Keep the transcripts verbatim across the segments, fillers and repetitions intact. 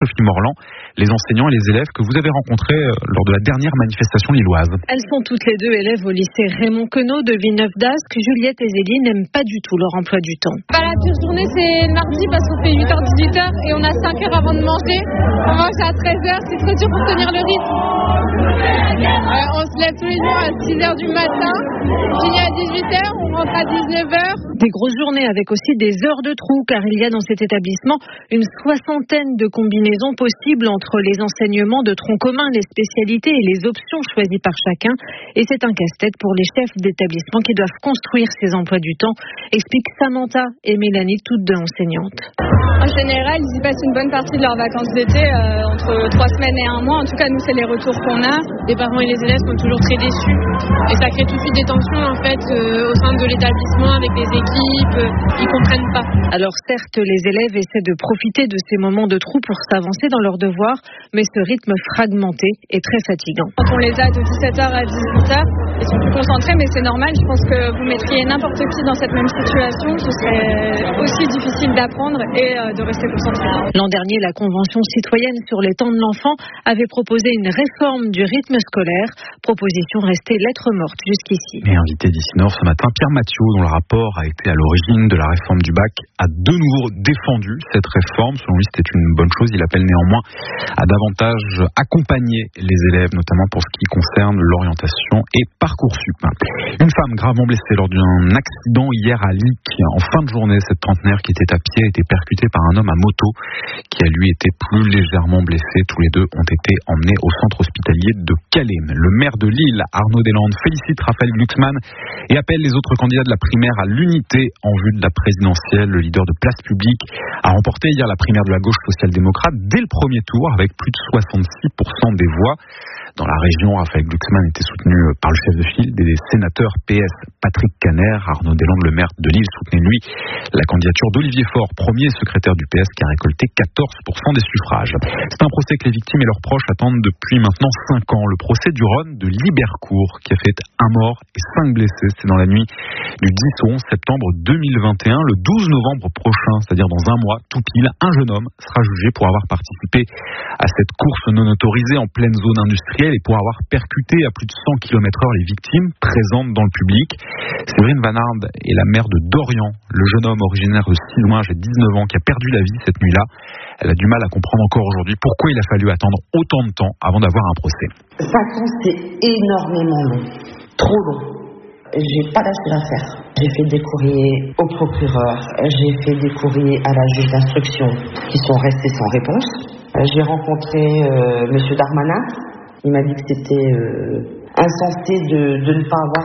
Sophie Morland, les enseignants et les élèves que vous avez rencontrés lors de la dernière manifestation lilloise. Elles sont toutes les deux élèves au lycée Raymond Queneau de Villeneuve-d'Ascq. Juliette et Zélie n'aiment pas du tout leur emploi du temps. Bah, la pire journée, c'est le mardi parce qu'on fait huit heures dix-huit heures et on a cinq heures avant de manger. On mange à treize heures, c'est trop dur pour tenir le rythme. Euh, on se lève tous les jours à six heures du matin, on finit à dix-huit heures, on rentre à dix-neuf heures. Des grosses journées avec aussi des heures de trou, car il y a dans cet établissement une soixantaine de combinaisons possibles entre les enseignements de tronc commun, les spécialités et les options choisies par chacun. Et c'est un casse-tête pour les chefs d'établissement qui doivent construire ces emplois du temps, expliquent Samantha et Mélanie, toutes deux enseignantes. En général, ils y passent une bonne partie de leurs vacances d'été, euh, entre trois semaines et un mois. En tout cas, nous, c'est les retours qu'on a. Les parents et les élèves sont toujours très déçus. Et ça crée tout de suite des tensions, en fait, euh, au sein de l'établissement, avec les équipes. Euh, ils comprennent pas. Alors certes, les élèves essaient de profiter de ces moments de trou pour s'avancer dans leurs devoirs, mais ce rythme fragmenté est très fatigant. Quand on les a de dix-sept heures à dix-huit heures, ils sont plus concentrés, mais c'est normal. Je pense que vous mettriez n'importe qui dans cette même situation, ce serait aussi difficile d'apprendre et euh, de rester concentré. L'an dernier, la Convention citoyenne sur les temps de l'enfant avait proposé une réforme du rythme scolaire, proposition restée lettre morte jusqu'ici. Et invité d'ici Nord ce matin, Pierre Mathieu, dont le rapport a été à l'origine de la réforme du bac, a de nouveau défendu cette réforme. Selon lui, c'était une bonne chose. Il appelle néanmoins à davantage accompagner les élèves, notamment pour ce qui concerne l'orientation et Parcoursup. Une femme gravement blessée lors d'un accident hier à Lic. En fin de journée, cette trentenaire qui était à pied a été percutée par un homme à moto qui a lui été plus légèrement blessé. Tous les deux ont été emmenés au centre hospitalier de Calais. Le maire de Lille, Arnaud Deslandes, félicite Raphaël Glucksmann et appelle les autres candidats de la primaire à l'unité en vue de la présidentielle. Le leader de Place Publique a remporté hier la primaire de la gauche social-démocrate dès le premier tour avec plus de soixante-six pour cent des voix. Dans la région, Raphaël Glucksmann était soutenu par le chef de file des sénateurs P S Patrick Caner. Arnaud Deslandes, le maire de Lille, soutenait lui la candidature d'Olivier Faure, premier secrétaire du P S qui a récolté quatorze pour cent des suffrages. C'est un procès que les victimes et leurs proches attendent depuis maintenant cinq ans. Le procès du Rhône de Libercourt qui a fait un mort et cinq blessés. C'est dans la nuit du dix au onze septembre deux mille vingt et un. Le douze novembre prochain, c'est-à-dire dans un mois, tout pile, un jeune homme sera jugé pour avoir participé à cette course non autorisée en pleine zone industrielle et pour avoir percuté à plus de cent kilomètres heure les victimes présentes dans le public. Séverine Vanard est la mère de Dorian, le jeune homme originaire de Silouin, âgé de dix-neuf ans, qui a perdu la vie cette nuit-là. Elle a du mal à comprendre encore aujourd'hui pourquoi il a fallu attendre autant de temps avant d'avoir un procès. cinq ans, c'est énormément long, trop long. J'ai pas lâché l'affaire. J'ai fait des courriers au procureur, j'ai fait des courriers à la juge d'instruction qui sont restés sans réponse. J'ai rencontré euh, monsieur Darmanin. Il m'a dit que c'était euh, insensé de, de ne pas avoir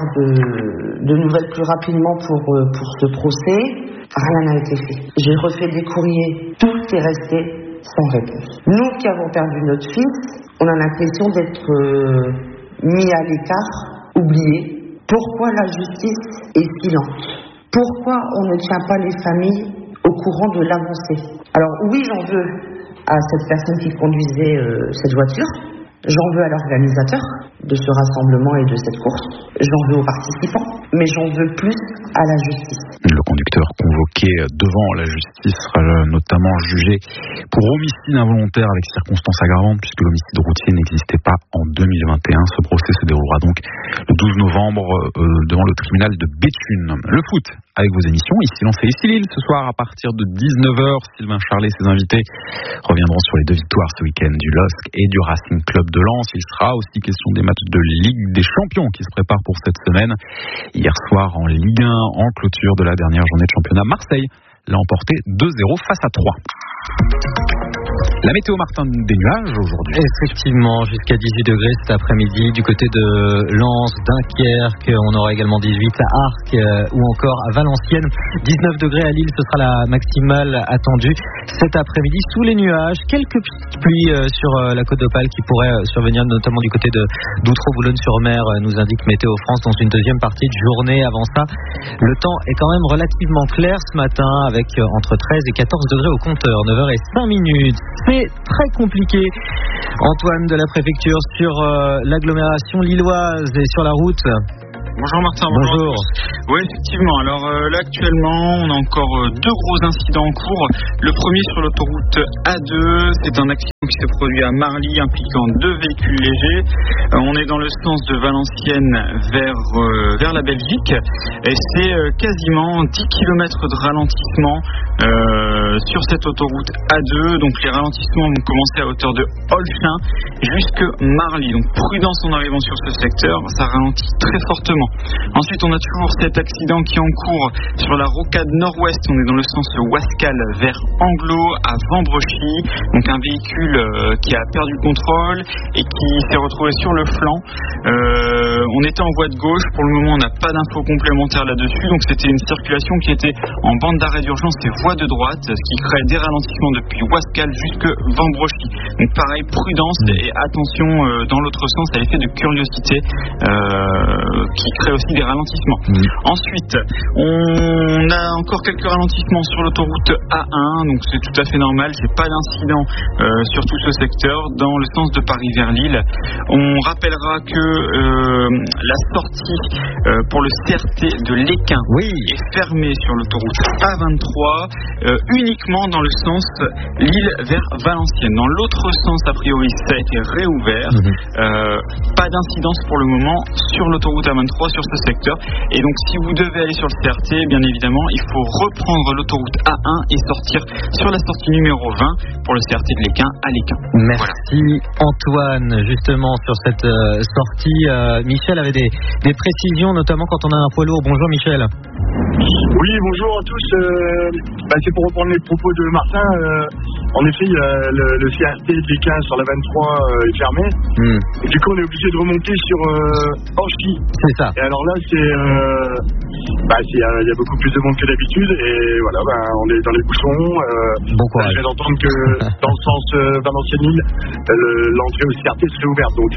de, de nouvelles plus rapidement pour, euh, pour ce procès. Rien n'a été fait. J'ai refait des courriers, tout est resté sans réponse. Nous qui avons perdu notre fils, on a l'impression d'être euh, mis à l'écart, oubliés. Pourquoi la justice est silente? Pourquoi on ne tient pas les familles au courant de l'avancée? Alors oui, j'en veux à cette personne qui conduisait euh, cette voiture. J'en veux à l'organisateur de ce rassemblement et de cette course. J'en veux aux participants, mais j'en veux plus à la justice. Le conducteur convoqué devant la justice sera notamment jugé pour homicide involontaire avec circonstances aggravantes puisque l'homicide routier n'existait pas en deux mille vingt et un. Ce procès se déroulera donc le douze novembre euh, devant le tribunal de Béthune. Le foot avec vos émissions, ici Lens et ici Lille. Ce soir à partir de dix-neuf heures, Sylvain Charlet et ses invités reviendront sur les deux victoires ce week-end du L O S C et du Racing Club de Lens. Il sera aussi question des matchs de Ligue des Champions qui se préparent pour cette semaine. Hier soir en Ligue un, en clôture de la dernière journée de championnat, Marseille l'a emporté deux zéro face à Troyes. La météo, Martin, des nuages aujourd'hui. Effectivement, jusqu'à dix-huit degrés cet après-midi du côté de Lens, Dunkerque. On aura également dix-huit à Arques euh, ou encore à Valenciennes. dix-neuf degrés à Lille, ce sera la maximale attendue cet après-midi sous les nuages. Quelques petites pluies euh, sur euh, la côte d'Opale qui pourraient euh, survenir notamment du côté de d'Outreau-Boulogne-sur-Mer, euh, nous indique Météo France dans une deuxième partie de journée. Avant ça, le temps est quand même relativement clair ce matin avec euh, entre treize et quatorze degrés au compteur. neuf heures cinq minutes. C'est très compliqué. Antoine de la préfecture sur euh, l'agglomération lilloise et sur la route. Bonjour Martin. Bonjour. Oui, effectivement. Alors euh, là actuellement, on a encore euh, deux gros incidents en cours. Le premier sur l'autoroute A deux, c'est un accident qui s'est produit à Marly, impliquant deux véhicules légers. Euh, on est dans le sens de Valenciennes vers, euh, vers la Belgique et c'est euh, quasiment dix kilomètres de ralentissement euh, sur cette autoroute A deux. Donc les ralentissements vont commencer à hauteur de Holchin jusque Marly. Donc prudence en arrivant sur ce secteur, ça ralentit très fortement. Ensuite, on a toujours cet accident qui est en cours sur la rocade nord-ouest. On est dans le sens Wascal vers Anglo à Vambrechy. Donc un véhicule euh, qui a perdu le contrôle et qui s'est retrouvé sur le flanc. Euh, on était en voie de gauche. Pour le moment, on n'a pas d'infos complémentaires là-dessus. Donc c'était une circulation qui était en bande d'arrêt d'urgence et voie de droite, ce qui crée des ralentissements depuis Wascal jusque Vambrechy. Donc pareil, prudence et attention euh, dans l'autre sens à l'effet de curiosité euh, qui crée aussi des ralentissements. Mmh. Ensuite, on a encore quelques ralentissements sur l'autoroute A un, donc c'est tout à fait normal. J'ai pas d'incident euh, sur tout ce secteur dans le sens de Paris vers Lille. On rappellera que euh, la sortie euh, pour le C R T de l'Équin oui. est fermée sur l'autoroute A vingt-trois euh, uniquement dans le sens Lille vers Valenciennes. Dans l'autre sens, a priori, ça a été réouvert. Mmh. Euh, pas d'incidence pour le moment sur l'autoroute A vingt-trois sur ce secteur. Et donc, si vous devez aller sur le C R T, bien évidemment, il faut reprendre l'autoroute A un et sortir sur la sortie numéro vingt pour le C R T de l'Équin à l'Équin. Merci voilà. Antoine. Justement, sur cette euh, sortie, euh, Michel avait des, des précisions, notamment quand on a un poids lourd. Bonjour Michel. Oui, bonjour à tous. Euh, bah, c'est pour reprendre les propos de Martin. Euh, en effet, euh, le, le C R T de l'Équin sur la vingt-trois euh, est fermé. Mm. Et du coup, on est obligé de remonter sur euh, Orchy. C'est ça. Et alors là, c'est, euh, bah, il y, y a beaucoup plus de monde que d'habitude. Et voilà, bah, on est dans les bouchons. Euh, bon courage. Je viens d'entendre que dans le sens euh, Valenciennes-Lille, l'entrée au C R T serait ouverte. Donc,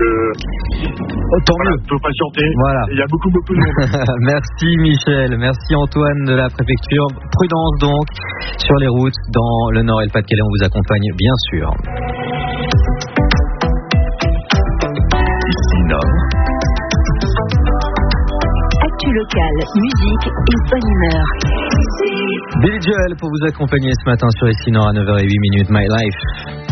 euh, tant voilà, mieux. Il faut patienter. Voilà. Il y a beaucoup, beaucoup de monde. Merci Michel. Merci Antoine de la préfecture. Prudence donc sur les routes dans le Nord et le Pas-de-Calais. On vous accompagne bien sûr. Ici Nord. Actu locale, musique et bonne humeur. Billy Joel pour vous accompagner ce matin sur Ici Nord à neuf heures zéro huit minutes. My Life.